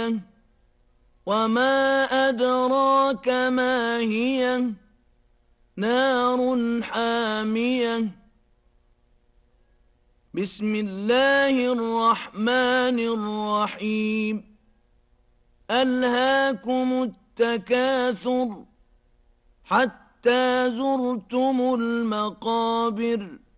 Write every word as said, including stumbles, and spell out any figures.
الغاشية وما أدراك ما هي نار حامية بسم الله الرحمن الرحيم ألهاكم التكاثر حتى زرتم المقابر